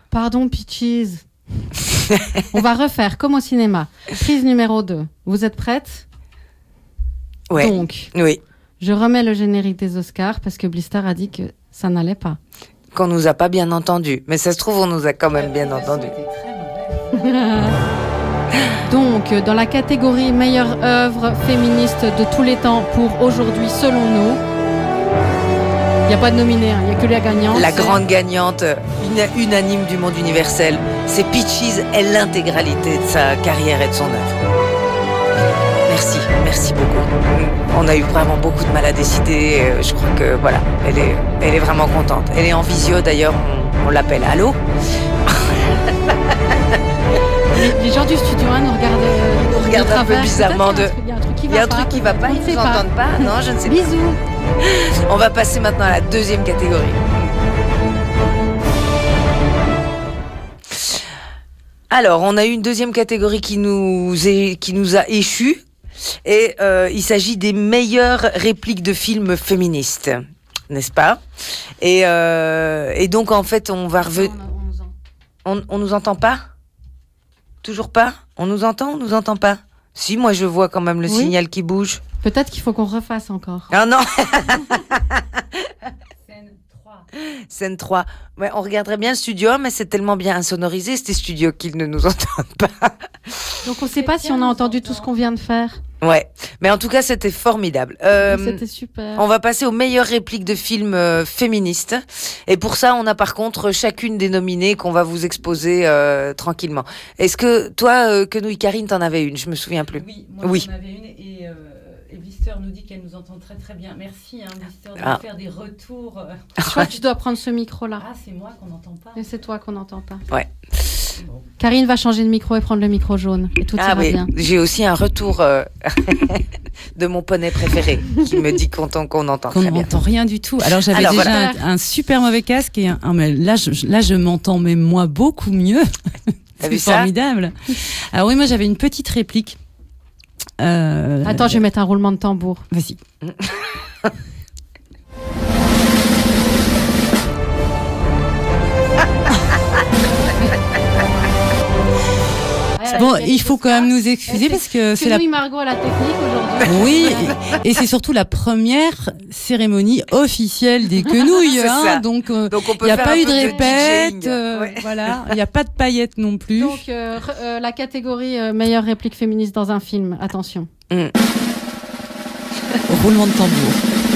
Pardon, Peaches. On va refaire comme au cinéma. Prise numéro 2. Vous êtes prêtes ? Ouais. Donc, oui. Je remets le générique des Oscars parce que Blister a dit que ça n'allait pas. Qu'on nous a pas bien entendu. Mais ça se trouve, on nous a quand même bien entendu. Donc, dans la catégorie meilleure œuvre féministe de tous les temps pour aujourd'hui, selon nous, il n'y a pas de nominé, il n'y a que la gagnante. La grande gagnante, unanime du monde universel, c'est Peaches et l'intégralité de sa carrière et de son œuvre. Merci beaucoup. On a eu vraiment beaucoup de mal à décider. Je crois que voilà, elle est vraiment contente. Elle est en visio d'ailleurs, on l'appelle. Allô ? Les gens du studio 1 nous regardent, nous regardent un peu bizarrement. Il y a un truc qui va pas. Ils nous entendent pas. Non, je ne sais pas. Bisous. On va passer maintenant à la deuxième catégorie. Alors, on a eu une deuxième catégorie qui nous a échus. Et il s'agit des meilleures répliques de films féministes, n'est-ce pas ? Et donc, en fait, on va revenir... On nous entend pas ? Toujours pas ? On nous entend pas ? Si, moi je vois quand même le signal qui bouge. Peut-être qu'il faut qu'on refasse encore. Ah non. Scène 3. Scène 3. Ouais, on regarderait bien le studio, mais c'est tellement bien insonorisé, ces studios, qu'ils ne nous entendent pas. Donc on ne sait pas si on a entendu tout ce qu'on vient de faire. Ouais, mais en tout cas, c'était formidable. C'était super. On va passer aux meilleures répliques de films féministes. Et pour ça, on a par contre chacune des nominées qu'on va vous exposer tranquillement. Est-ce que toi, Quenouille Karine, t'en avais une ? Je me souviens plus. Oui, moi j'en avais une et Blister nous dit qu'elle nous entend très très bien. Merci Blister de nous faire des retours. Je crois que tu dois prendre ce micro-là. Ah, c'est moi qu'on n'entend pas. Et c'est toi qu'on n'entend pas. Ouais. Bon. Karine va changer de micro et prendre le micro jaune. Et tout ira bien. J'ai aussi un retour de mon poney préféré qui me dit qu'on entend très bien. Qu'on n'entend rien du tout. Alors j'avais déjà un super mauvais casque et mais là je m'entends même moi beaucoup mieux. C'est formidable. Alors oui, moi j'avais une petite réplique. Attends, je vais mettre un roulement de tambour. Vas-y. Bon, il faut quand même nous excuser parce que c'est la... Margot à la technique aujourd'hui. Oui, et c'est surtout la première cérémonie officielle des quenouilles, hein, donc il n'y a pas eu de répète, voilà, il n'y a pas de paillettes non plus. Donc la catégorie meilleure réplique féministe dans un film, attention. Roulement de tambour.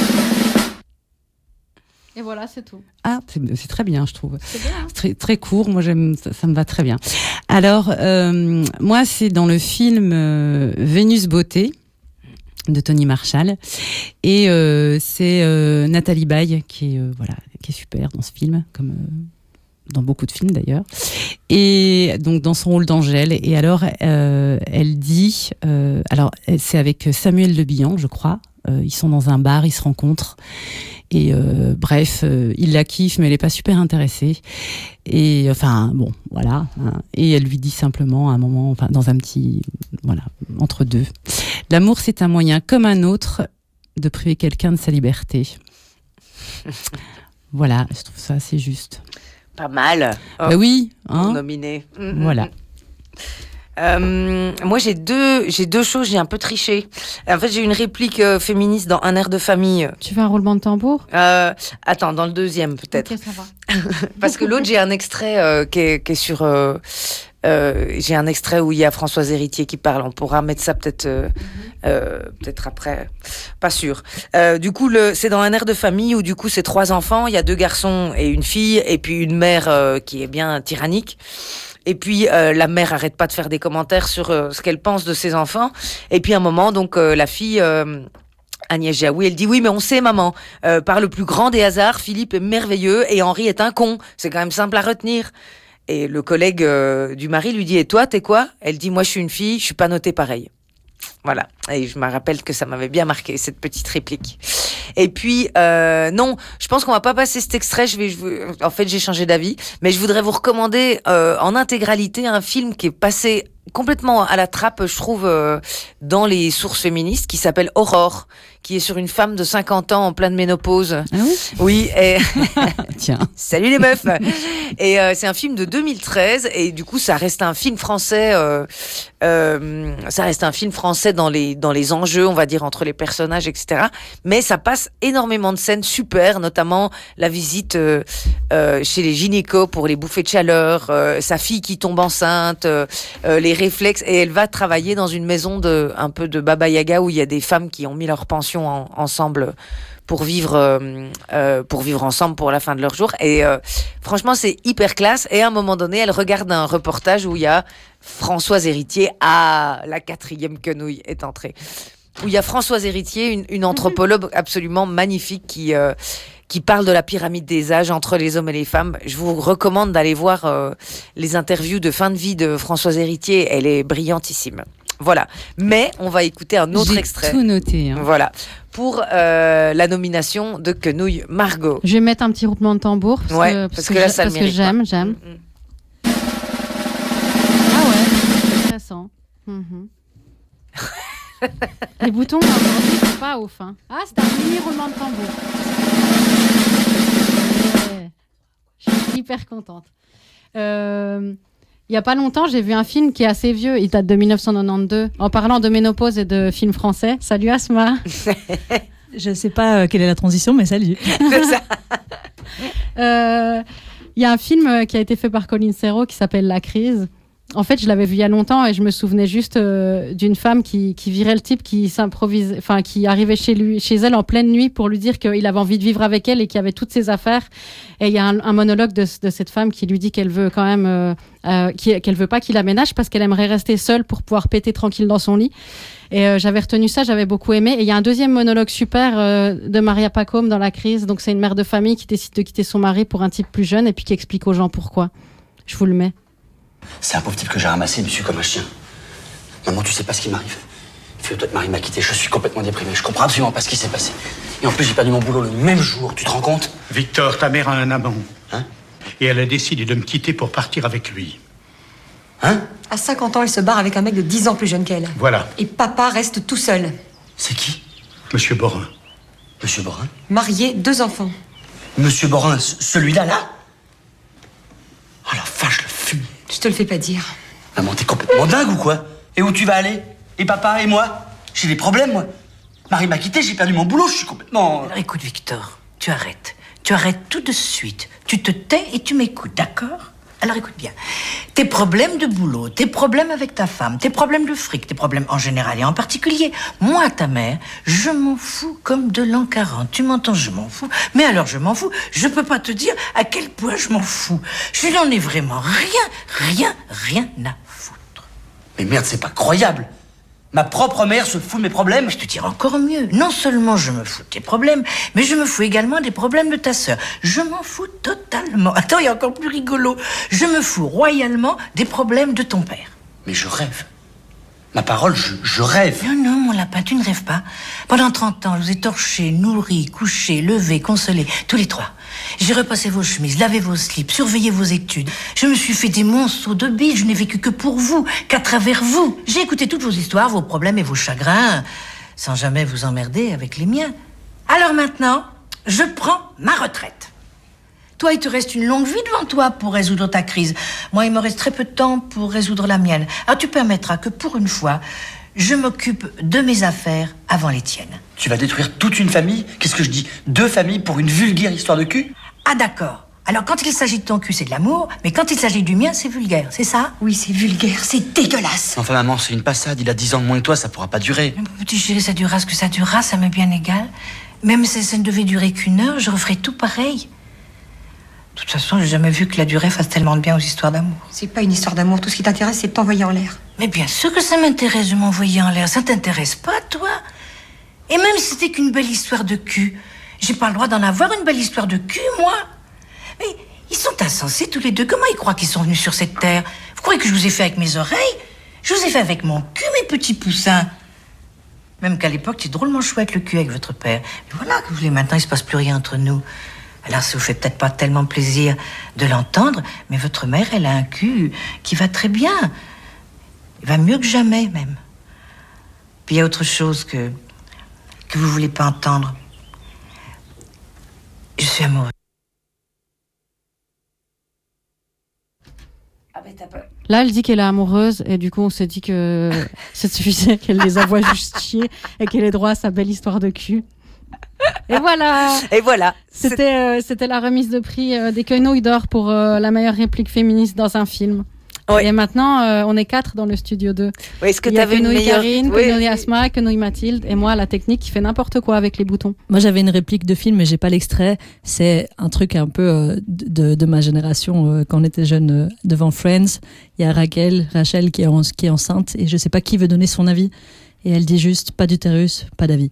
Et voilà, c'est tout. Ah, c'est très bien, je trouve. C'est bien. Hein. Très, très court, moi j'aime, ça me va très bien. Alors, moi c'est dans le film Vénus Beauté de Tony Marshall, et c'est Nathalie Baye qui est super dans ce film, comme dans beaucoup de films d'ailleurs, et donc dans son rôle d'Angèle. Et alors elle dit, alors c'est avec Samuel Le Bihan, je crois. Ils sont dans un bar, ils se rencontrent. Et bref, il la kiffe, mais elle est pas super intéressée. Et enfin, bon, voilà. Hein. Et elle lui dit simplement, à un moment, enfin, dans un petit, voilà, entre deux. L'amour, c'est un moyen comme un autre de priver quelqu'un de sa liberté. Voilà, je trouve ça assez juste. Pas mal. Oh, bah oui, hein. Nominé. Voilà. Moi j'ai deux choses, j'ai un peu triché. En fait j'ai une réplique féministe dans Un air de famille. Tu veux un roulement de tambour ? Attends, dans le deuxième peut-être. Ok, ça va. Parce que l'autre j'ai un extrait qui est sur j'ai un extrait où il y a Françoise Héritier qui parle. On pourra mettre ça peut-être peut-être après, pas sûr. Du coup c'est dans Un air de famille où du coup c'est 3 enfants, il y a 2 garçons et une fille, et puis une mère qui est bien tyrannique. Et puis la mère arrête pas de faire des commentaires sur ce qu'elle pense de ses enfants. Et puis à un moment, donc la fille Agnès Jaoui, elle dit oui, mais on sait maman, par le plus grand des hasards, Philippe est merveilleux et Henri est un con. C'est quand même simple à retenir. Et le collègue du mari lui dit et toi t'es quoi ? Elle dit moi je suis une fille, je suis pas notée pareil. Voilà. Et je me rappelle que ça m'avait bien marqué, cette petite réplique. Et puis, non, je pense qu'on va pas passer cet extrait. En fait, j'ai changé d'avis. Mais je voudrais vous recommander en intégralité un film qui est passé complètement à la trappe, je trouve, dans les sources féministes, qui s'appelle Aurore, qui est sur une femme de 50 ans en pleine ménopause. Ah oui? Oui, et... Tiens. Salut les meufs. Et c'est un film de 2013, et du coup, ça reste un film français, dans les enjeux, on va dire, entre les personnages, etc. Mais ça passe énormément de scènes super, notamment la visite chez les gynécos pour les bouffées de chaleur, sa fille qui tombe enceinte, les réflexes, et elle va travailler dans une maison un peu de Baba Yaga où il y a des femmes qui ont mis leur pension ensemble pour vivre ensemble pour la fin de leur jour. Et franchement, c'est hyper classe. Et à un moment donné, elle regarde un reportage où il y a Françoise Héritier. Ah, la 4e quenouille est entrée. Où il y a Françoise Héritier, une anthropologue absolument magnifique qui parle de la pyramide des âges entre les hommes et les femmes. Je vous recommande d'aller voir les interviews de fin de vie de Françoise Héritier. Elle est brillantissime. Voilà. Mais on va écouter un autre extrait. J'ai tout noté. Hein. Voilà. Pour la nomination de Quenouille Margot. Je vais mettre un petit roulement de tambour. Parce que là, ça le mérite. Parce que j'aime. Ah ouais, c'est intéressant. Les boutons, aujourd'hui, sont pas ouf. Hein. Ah, c'est un mini roulement de tambour. Ouais. Je suis hyper contente. Il y a pas longtemps, j'ai vu un film qui est assez vieux. Il date de 1992. En parlant de ménopause et de films français. Salut Asma. Je sais pas quelle est la transition, mais salut. Il y a un film qui a été fait par Colin Serrault qui s'appelle La Crise. En fait, je l'avais vu il y a longtemps et je me souvenais juste d'une femme qui virait le type qui s'improvise, enfin qui arrivait chez elle en pleine nuit pour lui dire qu'il avait envie de vivre avec elle et qu'il avait toutes ses affaires. Et il y a un monologue de cette femme qui lui dit qu'elle veut quand même, qu'elle veut pas qu'il aménage parce qu'elle aimerait rester seule pour pouvoir péter tranquille dans son lit. Et j'avais retenu ça, j'avais beaucoup aimé. Et il y a un deuxième monologue super de Maria Pacôme dans La Crise. Donc c'est une mère de famille qui décide de quitter son mari pour un type plus jeune et puis qui explique aux gens pourquoi. Je vous le mets. C'est un pauvre type que j'ai ramassé, il me suit comme un chien. Maman, tu sais pas ce qui m'arrive. Fais-toi que Marie m'a quitté, je suis complètement déprimé. Je comprends absolument pas ce qui s'est passé. Et en plus, j'ai perdu mon boulot le même jour, tu te rends compte? Victor, ta mère a un amant. Hein? Et elle a décidé de me quitter pour partir avec lui. Hein? À 50 ans, elle se barre avec un mec de 10 ans plus jeune qu'elle. Voilà. Et papa reste tout seul. C'est qui? Monsieur Borin. Monsieur Borin? Marié, 2 enfants. Monsieur Borin, celui-là, là? Oh la vache, le fume. Je te le fais pas dire. Maman, t'es complètement dingue ou quoi? Et où tu vas aller? Et papa et moi? J'ai des problèmes, moi. Marie m'a quitté, j'ai perdu mon boulot, je suis complètement... Alors écoute, Victor, tu arrêtes. Tu arrêtes tout de suite. Tu te tais et tu m'écoutes, d'accord? Alors écoute bien. Tes problèmes de boulot, tes problèmes avec ta femme, tes problèmes de fric, tes problèmes en général et en particulier, moi, ta mère, je m'en fous comme de l'an 40. Tu m'entends? Je m'en fous. Mais alors je m'en fous. Je peux pas te dire à quel point je m'en fous. Je n'en ai vraiment rien à foutre. Mais merde, c'est pas croyable. Ma propre mère se fout de mes problèmes. Je te dirais encore mieux. Non seulement je me fous de tes problèmes, mais je me fous également des problèmes de ta sœur. Je m'en fous totalement. Attends, il y a encore plus rigolo. Je me fous royalement des problèmes de ton père. Mais je rêve. Ma parole, je rêve. Non, mon lapin, tu ne rêves pas. Pendant 30 ans, je vous ai torchés, nourris, couchés, levés, consolés, tous les trois. J'ai repassé vos chemises, lavé vos slips, surveillé vos études. Je me suis fait des monceaux de billes. Je n'ai vécu que pour vous, qu'à travers vous. J'ai écouté toutes vos histoires, vos problèmes et vos chagrins, sans jamais vous emmerder avec les miens. Alors maintenant, je prends ma retraite. Toi, il te reste une longue vie devant toi pour résoudre ta crise. Moi, il me reste très peu de temps pour résoudre la mienne. Alors, tu permettras que, pour une fois, je m'occupe de mes affaires avant les tiennes. Tu vas détruire toute une famille? Qu'est-ce que je dis? 2 familles pour une vulgaire histoire de cul? Ah, d'accord. Alors, quand il s'agit de ton cul, c'est de l'amour, mais quand il s'agit du mien, c'est vulgaire, c'est ça? Oui, c'est vulgaire, c'est dégueulasse. Enfin, maman, c'est une passade. Il a 10 ans de moins que toi, ça pourra pas durer. Petit chéri, ça durera ce que ça durera, ça m'est bien égal. Même si ça ne devait durer qu'1 heure, je referais tout pareil. De toute façon, j'ai jamais vu que la durée fasse tellement de bien aux histoires d'amour. C'est pas une histoire d'amour, tout ce qui t'intéresse, c'est de t'envoyer en l'air. Mais bien sûr que ça m'intéresse de m'envoyer en l'air. Ça t'intéresse pas, toi? Et même si c'était qu'une belle histoire de cul, j'ai pas le droit d'en avoir une belle histoire de cul, moi? Mais ils sont insensés tous les deux. Comment ils croient qu'ils sont venus sur cette terre? Vous croyez que je vous ai fait avec mes oreilles? Je vous ai fait avec mon cul, mes petits poussins. Même qu'à l'époque, c'est drôlement chouette le cul avec votre père. Mais voilà, que vous voulez, maintenant, il se passe plus rien entre nous. Alors, ça vous fait peut-être pas tellement plaisir de l'entendre, mais votre mère, elle a un cul qui va très bien. Il va mieux que jamais, même. Puis il y a autre chose que vous voulez pas entendre. Je suis amoureuse. Ah ben t'as pas... Là, elle dit qu'elle est amoureuse et du coup, on s'est dit que ça suffisait qu'elle les envoie juste chier et qu'elle ait droit à sa belle histoire de cul. Et voilà. Et voilà. C'était la remise de prix des Quenouilles d'or pour la meilleure réplique féministe dans un film. Ouais. Et maintenant, on est 4 dans le studio 2. Oui, est-ce que Il y a t'avais une Quenouille meilleure... Karine, Quenouille Asma, Quenouille Mathilde et moi, la technique qui fait n'importe quoi avec les boutons. Moi, j'avais une réplique de film, mais j'ai pas l'extrait. C'est un truc un peu de ma génération quand on était jeune devant Friends. Il y a Rachel qui est enceinte et je sais pas qui veut donner son avis. Et elle dit juste pas d'utérus, pas d'avis.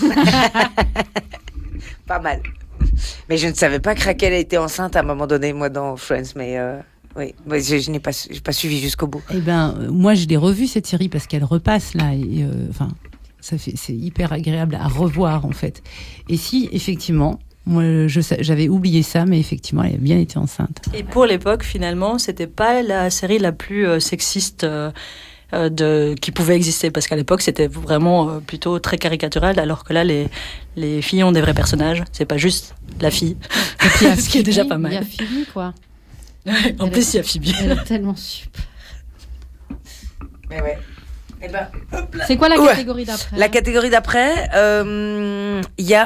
Pas mal. Mais je ne savais pas que Raquel était enceinte à un moment donné, moi, dans Friends. Mais oui, je n'ai pas suivi jusqu'au bout. Eh ben, moi, je l'ai revue cette série parce qu'elle repasse là. Et enfin, c'est hyper agréable à revoir en fait. Et si effectivement, moi, j'avais oublié ça, mais effectivement, elle a bien été enceinte. Et pour l'époque, finalement, c'était pas la série la plus sexiste. Qui pouvait exister, parce qu'à l'époque c'était vraiment plutôt très caricatural, alors que là les filles ont des vrais personnages, c'est pas juste la fille, ce qui est déjà pas mal. Il y a Phoebe, quoi. En plus il y a Phoebe. Elle est tellement super. Mais ouais. Eh ben, c'est quoi la catégorie d'après? La catégorie d'après, il y a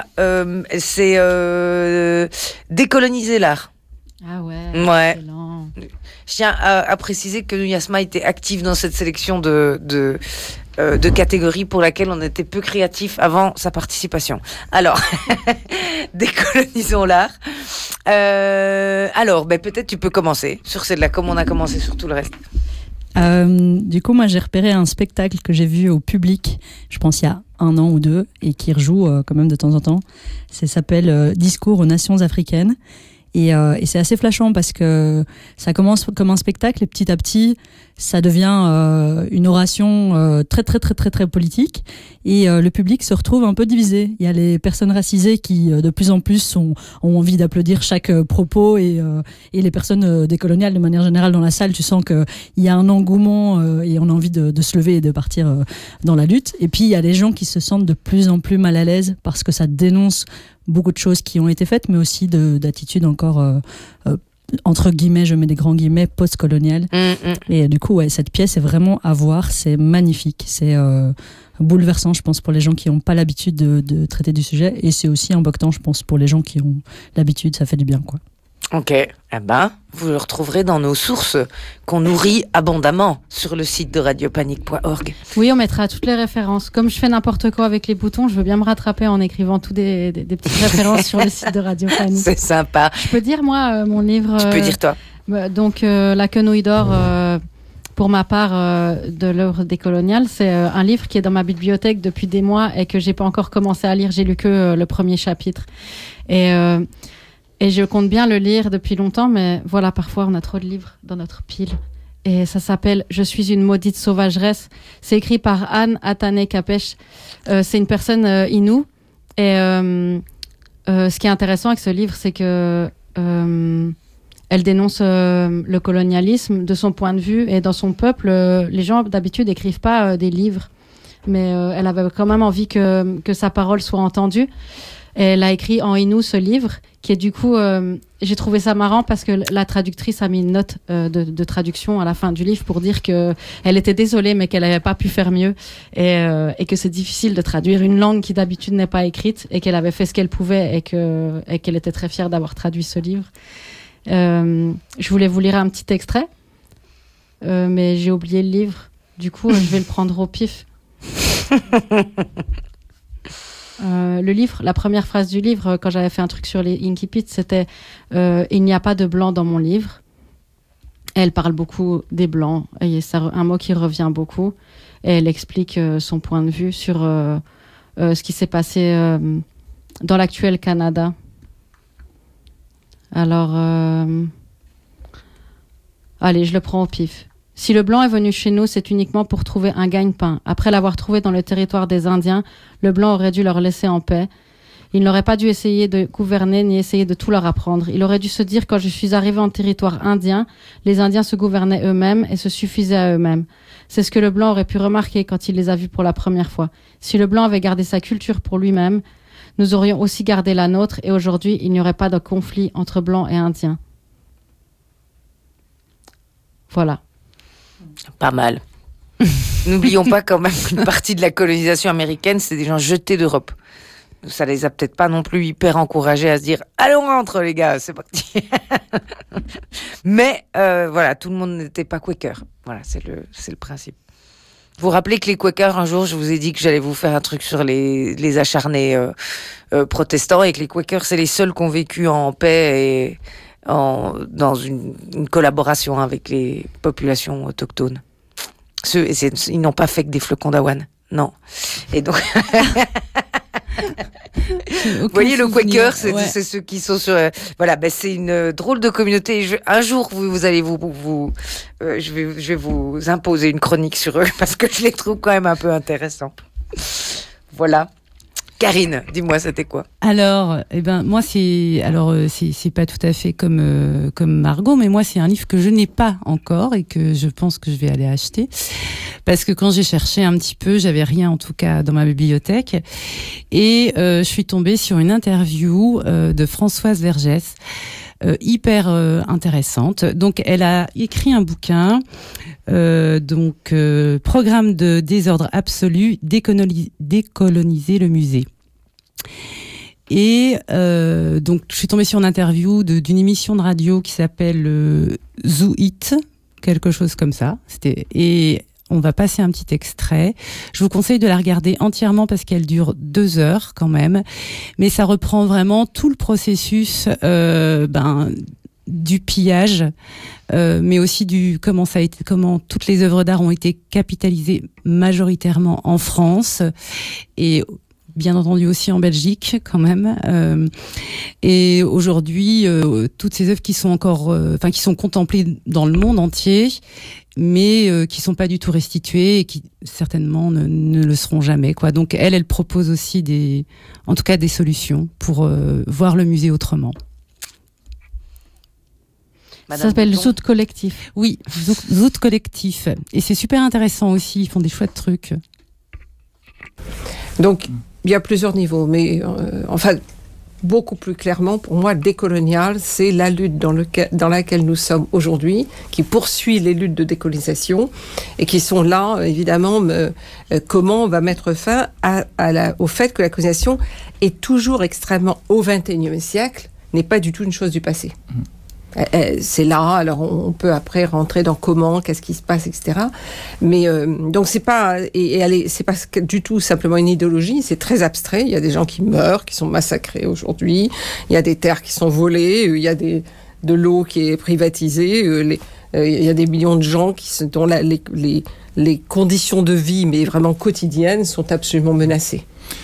c'est décoloniser l'art. Ah ouais. Ouais. Excellent. Je tiens à préciser que Yasma était active dans cette sélection de catégories pour laquelle on était peu créatif avant sa participation. Alors, décolonisons l'art. Alors, peut-être tu peux commencer sur celle-là, comme on a commencé sur tout le reste. Du coup, moi, j'ai repéré un spectacle que j'ai vu au public, je pense il y a 1 an ou 2, et qui rejoue quand même de temps en temps. Ça s'appelle Discours aux nations africaines. Et c'est assez flashant parce que ça commence comme un spectacle et petit à petit, ça devient une oration très politique. Et le public se retrouve un peu divisé. Il y a les personnes racisées qui, de plus en plus, ont envie d'applaudir chaque propos. Et les personnes décoloniales, de manière générale, dans la salle, tu sens qu'il y a un engouement et on a envie de se lever et de partir dans la lutte. Et puis, il y a les gens qui se sentent de plus en plus mal à l'aise parce que ça dénonce beaucoup de choses qui ont été faites, mais aussi d'attitudes encore, entre guillemets, je mets des grands guillemets, post-coloniales. Et du coup, ouais, cette pièce est vraiment à voir, c'est magnifique, c'est bouleversant, je pense, pour les gens qui n'ont pas l'habitude de traiter du sujet, et c'est aussi impactant, je pense, pour les gens qui ont l'habitude, ça fait du bien, quoi. Ok, eh ben, vous le retrouverez dans nos sources qu'on nourrit abondamment sur le site de radiopanique.org. Oui, on mettra toutes les références. Comme je fais n'importe quoi avec les boutons, je veux bien me rattraper en écrivant toutes des petites références sur le site de Radio Panique. C'est sympa. Je peux dire, moi, mon livre... Tu peux dire, toi. Donc, La Quenouille d'or, pour ma part, de l'œuvre décoloniale, c'est un livre qui est dans ma bibliothèque depuis des mois et que j'ai pas encore commencé à lire. J'ai lu que le premier chapitre. Et je compte bien le lire depuis longtemps, mais voilà, parfois on a trop de livres dans notre pile. Et ça s'appelle « Je suis une maudite sauvageresse ». C'est écrit par Anne Atane Kapesh. C'est une personne inoue. Et ce qui est intéressant avec ce livre, c'est que elle dénonce le colonialisme de son point de vue. Et dans son peuple, les gens d'habitude n'écrivent pas des livres. Mais elle avait quand même envie que sa parole soit entendue. Et elle a écrit en Innu ce livre, qui est du coup... j'ai trouvé ça marrant parce que la traductrice a mis une note de traduction à la fin du livre pour dire qu'elle était désolée, mais qu'elle n'avait pas pu faire mieux. Et que c'est difficile de traduire une langue qui d'habitude n'est pas écrite, et qu'elle avait fait ce qu'elle pouvait, et qu'elle était très fière d'avoir traduit ce livre. Je voulais vous lire un petit extrait, mais j'ai oublié le livre. Du coup, je vais le prendre au pif. Le livre, la première phrase du livre, quand j'avais fait un truc sur les incipits, c'était il n'y a pas de blanc dans mon livre. Et elle parle beaucoup des blancs, et c'est un mot qui revient beaucoup. Et elle explique son point de vue sur ce qui s'est passé dans l'actuel Canada. Alors, allez, je le prends au pif. Si le blanc est venu chez nous, c'est uniquement pour trouver un gagne-pain. Après l'avoir trouvé dans le territoire des Indiens, le blanc aurait dû leur laisser en paix. Il n'aurait pas dû essayer de gouverner ni essayer de tout leur apprendre. Il aurait dû se dire, quand je suis arrivé en territoire indien, les Indiens se gouvernaient eux-mêmes et se suffisaient à eux-mêmes. C'est ce que le blanc aurait pu remarquer quand il les a vus pour la première fois. Si le blanc avait gardé sa culture pour lui-même, nous aurions aussi gardé la nôtre et aujourd'hui, il n'y aurait pas de conflit entre blancs et indiens. Voilà. Pas mal. N'oublions pas quand même qu'une partie de la colonisation américaine, c'est des gens jetés d'Europe. Ça les a peut-être pas non plus hyper encouragés à se dire « Allez, on rentre les gars, c'est parti !» Mais voilà, tout le monde n'était pas Quaker. Voilà, c'est le principe. Vous vous rappelez que les Quakers, un jour, je vous ai dit que j'allais vous faire un truc sur les acharnés protestants, et que les Quakers, c'est les seuls qui ont vécu en paix et dans une collaboration avec les populations autochtones. Ils n'ont pas fait que des flocons d'avoine. Non. Et donc... Vous voyez, le Quaker, c'est ceux qui sont sur... voilà, ben c'est une drôle de communauté. Un jour, vous allez je vais vous imposer une chronique sur eux parce que je les trouve quand même un peu intéressants. Voilà. Karine, dis-moi, c'était quoi? Alors, moi, c'est pas tout à fait comme Margot, mais moi, c'est un livre que je n'ai pas encore et que je pense que je vais aller acheter. Parce que quand j'ai cherché un petit peu, j'avais rien, en tout cas, dans ma bibliothèque. Et je suis tombée sur une interview de Françoise Vergès, hyper intéressante. Donc, elle a écrit un bouquin, Programme de désordre absolu, décoloniser le musée. Et donc, je suis tombée sur une interview d'une émission de radio qui s'appelle Zoo It, quelque chose comme ça. Et on va passer un petit extrait. Je vous conseille de la regarder entièrement parce qu'elle dure 2 heures quand même. Mais ça reprend vraiment tout le processus du pillage, mais aussi comment toutes les œuvres d'art ont été capitalisées majoritairement en France et bien entendu aussi en Belgique quand même. Et aujourd'hui, toutes ces œuvres qui sont encore, qui sont contemplées dans le monde entier, mais qui sont pas du tout restituées et qui certainement ne le seront jamais, quoi. Donc elle propose aussi en tout cas des solutions pour voir le musée autrement. Ça s'appelle Zout Collectif. Oui, Zout Collectif. Et c'est super intéressant aussi, ils font des chouettes trucs. Donc, il y a plusieurs niveaux, mais beaucoup plus clairement, pour moi, décolonial, c'est la lutte dans laquelle nous sommes aujourd'hui, qui poursuit les luttes de décolonisation, et qui sont là, évidemment, comment on va mettre fin au fait que la colonisation est toujours extrêmement, au XXIe siècle, n'est pas du tout une chose du passé. C'est là, alors on peut après rentrer dans comment, qu'est-ce qui se passe, etc. Mais donc c'est pas c'est pas du tout simplement une idéologie, c'est très abstrait. Il y a des gens qui meurent, qui sont massacrés aujourd'hui. Il y a des terres qui sont volées, il y a de l'eau qui est privatisée. Il y a des millions de gens dont les conditions de vie, mais vraiment quotidiennes, sont absolument menacées.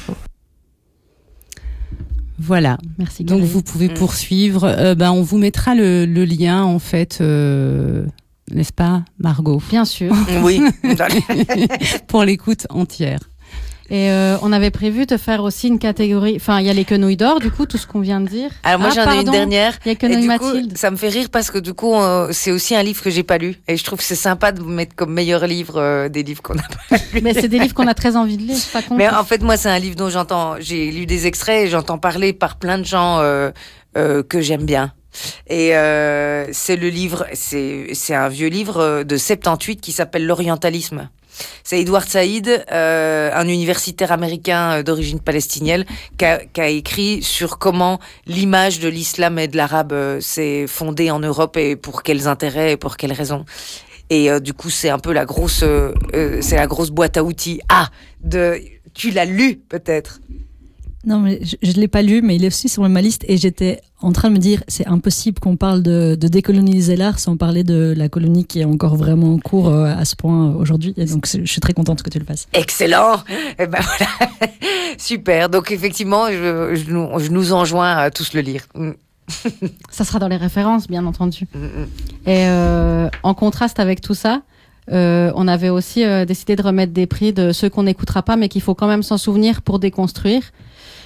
Voilà. Merci. Donc vous pouvez poursuivre. On vous mettra le lien en fait, n'est-ce pas, Margot? Bien sûr. Oui. Pour l'écoute entière. Et on avait prévu de faire aussi une catégorie. Enfin, il y a les quenouilles d'or, du coup, tout ce qu'on vient de dire. Alors moi, j'en ai une dernière. Il y a Quenouille Mathilde. Ça me fait rire parce que du coup, c'est aussi un livre que j'ai pas lu. Et je trouve que c'est sympa de vous mettre comme meilleur livre des livres qu'on n'a pas lus. Mais c'est des livres qu'on a très envie de lire, c'est pas con. Mais en fait, moi, c'est un livre dont j'ai lu des extraits et j'entends parler par plein de gens que j'aime bien. Et c'est le livre, c'est un vieux livre de 78 qui s'appelle L'Orientalisme. C'est Edward Said, un universitaire américain d'origine palestinienne, qui a écrit sur comment l'image de l'islam et de l'arabe s'est fondée en Europe et pour quels intérêts et pour quelles raisons. Et du coup, c'est un peu la grosse boîte à outils. Tu l'as lu peut-être? Non, mais je ne l'ai pas lu, mais il est aussi sur ma liste et j'étais en train de me dire, c'est impossible qu'on parle de décoloniser l'art sans parler de la colonie qui est encore vraiment en cours à ce point aujourd'hui. Et donc, je suis très contente que tu le fasses. Excellent. Et ben voilà. Super. Donc, effectivement, je nous enjoins à tous le lire. Ça sera dans les références, bien entendu. Et en contraste avec tout ça, on avait aussi décidé de remettre des prix de ceux qu'on n'écoutera pas, mais qu'il faut quand même s'en souvenir pour déconstruire.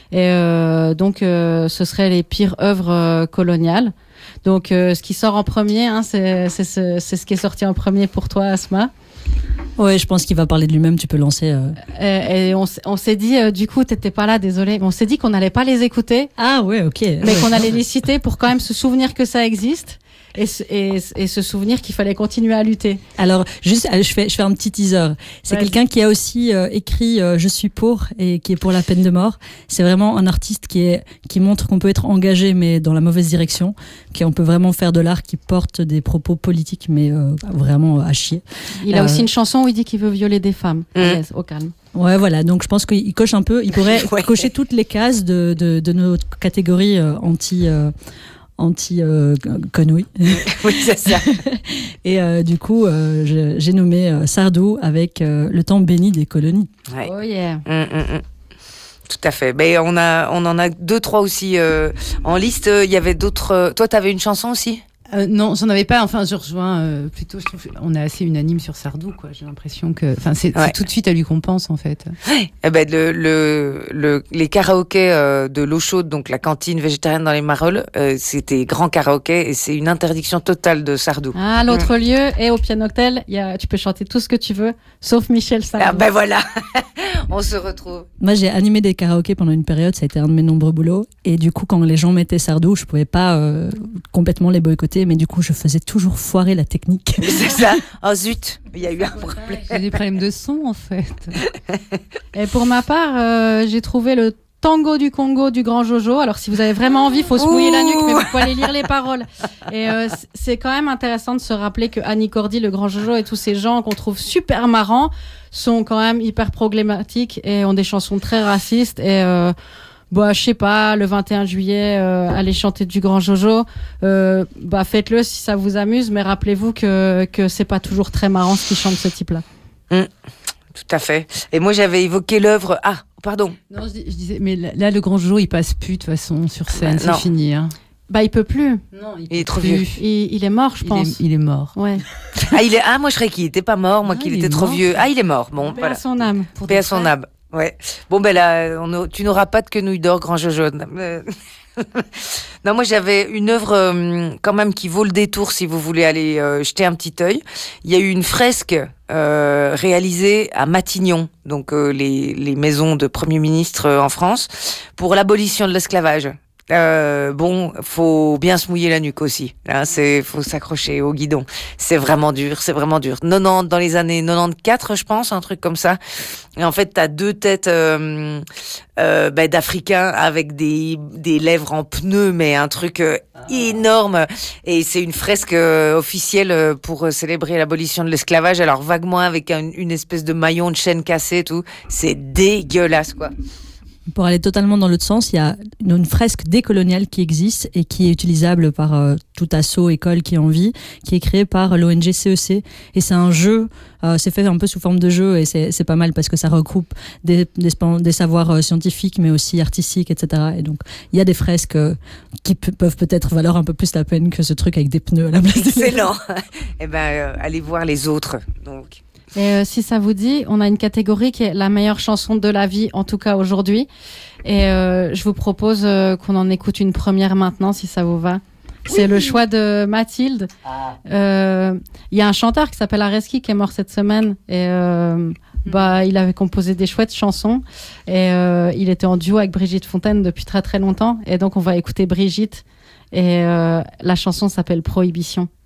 Et donc, ce seraient les pires œuvres coloniales. Donc, ce qui sort en premier, hein, c'est ce qui est sorti en premier pour toi, Asma. Ouais, je pense qu'il va parler de lui-même, tu peux lancer. Et on s'est dit, du coup, t'étais pas là, désolé, mais on s'est dit qu'on n'allait pas les écouter. Ah ouais, ok. Mais qu'on allait les citer pour quand même se souvenir que ça existe. Et se souvenir qu'il fallait continuer à lutter. Alors, juste, je fais un petit teaser. C'est quelqu'un qui a aussi écrit Je suis pour et qui est pour la peine de mort. C'est vraiment un artiste qui montre qu'on peut être engagé mais dans la mauvaise direction, qu'on peut vraiment faire de l'art qui porte des propos politiques mais vraiment à chier. Il a aussi une chanson où il dit qu'il veut violer des femmes. Yes, au calme. Ouais, voilà. Donc, je pense qu'il coche un peu. Il pourrait cocher toutes les cases de notre catégorie anti-conouille. Oui, c'est ça. Et du coup, j'ai nommé Sardou avec Le temps béni des colonies. Ouais. Oh yeah. Tout à fait. Ben, on en a 2-3 aussi en liste. Il y avait d'autres. Toi, t'avais une chanson aussi? Non, j'en avais pas. Enfin, je rejoins plutôt. Je trouve qu'on est assez unanime sur Sardou, quoi. J'ai l'impression que, enfin, c'est tout de suite à lui qu'on pense, en fait. Eh ben, les karaokés de l'eau chaude, donc la cantine végétarienne dans les Marolles, c'était grand karaoké et c'est une interdiction totale de Sardou. Ah, l'autre lieu et au Pianoctel, tu peux chanter tout ce que tu veux, sauf Michel Sardou. Ah ben voilà, on se retrouve. Moi, j'ai animé des karaokés pendant une période. Ça a été un de mes nombreux boulots. Et du coup, quand les gens mettaient Sardou, je pouvais pas complètement les boycotter. Mais du coup, je faisais toujours foirer la technique. C'est ça. Oh zut, il y a eu un problème. J'ai des problèmes de son, en fait. Et pour ma part, j'ai trouvé le Tango du Congo du Grand Jojo. Alors, si vous avez vraiment envie, il faut se mouiller la nuque, mais vous pouvez aller lire les paroles. Et c'est quand même intéressant de se rappeler que Annie Cordy, le Grand Jojo et tous ces gens qu'on trouve super marrants sont quand même hyper problématiques et ont des chansons très racistes. Et je sais pas, le 21 juillet, allez chanter du Grand Jojo. Faites-le si ça vous amuse, mais rappelez-vous que c'est pas toujours très marrant ce qui chante ce type-là. Tout à fait. Et moi, j'avais évoqué l'œuvre. Ah, pardon. Non, je disais, mais là, le Grand Jojo, il passe plus de toute façon sur scène, c'est fini. Hein. Il peut plus. Non, il est trop vieux. Il est mort, je pense. Il est mort. Ouais. Moi, je croyais qu'il était pas mort, moi, qu'il était trop vieux. Ah, il est mort. Bon, paix à son âme. Paix à son âme. Ouais. Bon, ben là, tu n'auras pas de quenouille d'or, Grand Jojo. Non, moi, j'avais une œuvre quand même qui vaut le détour si vous voulez aller jeter un petit œil. Il y a eu une fresque réalisée à Matignon, donc les maisons de Premier ministre en France, pour l'abolition de l'esclavage. Faut bien se mouiller la nuque aussi. Hein, faut s'accrocher au guidon. C'est vraiment dur. 90, dans les années 94, je pense, un truc comme ça. Et en fait, t'as 2 têtes d'Africains avec des lèvres en pneus, mais un truc énorme. Et c'est une fresque officielle pour célébrer l'abolition de l'esclavage. Alors vaguement avec une espèce de maillon de chaîne cassée, tout. C'est dégueulasse, quoi. Pour aller totalement dans l'autre sens, il y a une fresque décoloniale qui existe et qui est utilisable par tout asso, école qui en vit, qui est créée par l'ONG CEC. Et c'est un jeu, c'est fait un peu sous forme de jeu et c'est pas mal parce que ça regroupe des savoirs scientifiques mais aussi artistiques, etc. Et donc, il y a des fresques qui peuvent peut-être valoir un peu plus la peine que ce truc avec des pneus à la place. Excellent. Eh ben, allez voir les autres, donc. Et si ça vous dit, on a une catégorie qui est la meilleure chanson de la vie, en tout cas aujourd'hui. Et je vous propose qu'on en écoute une première maintenant, si ça vous va. C'est le choix de Mathilde. Il y a un chanteur qui s'appelle Areski qui est mort cette semaine. Et il avait composé des chouettes chansons. Et il était en duo avec Brigitte Fontaine depuis très très longtemps. Et donc on va écouter Brigitte. Et la chanson s'appelle Prohibition.